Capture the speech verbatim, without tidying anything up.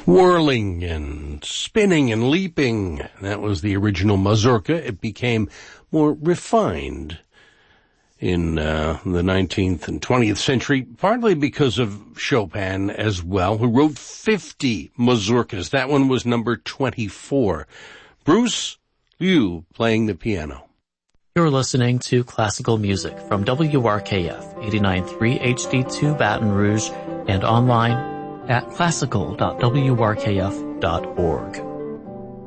Whirling and spinning and leaping. That was the original mazurka. It became more refined in uh, the nineteenth and twentieth century, partly because of Chopin as well, who wrote fifty mazurkas. That one was number twenty-four. Bruce Liu playing the piano. You're listening to classical music from W R K F eighty-nine point three H D two Baton Rouge and online at classical dot w r k f dot org.